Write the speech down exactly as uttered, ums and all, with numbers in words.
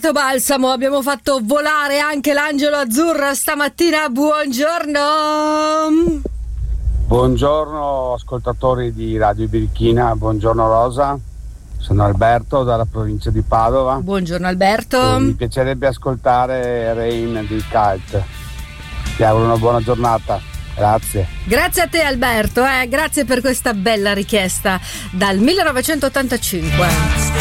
Alberto Balsamo, abbiamo fatto volare anche l'angelo azzurro stamattina. Buongiorno. Buongiorno ascoltatori di Radio Birichina, buongiorno Rosa, sono Alberto dalla provincia di Padova. Buongiorno Alberto. E mi piacerebbe ascoltare Rain di Cult. Ti auguro una buona giornata, grazie. Grazie a te Alberto, eh? Grazie per questa bella richiesta dal millenovecentottantacinque.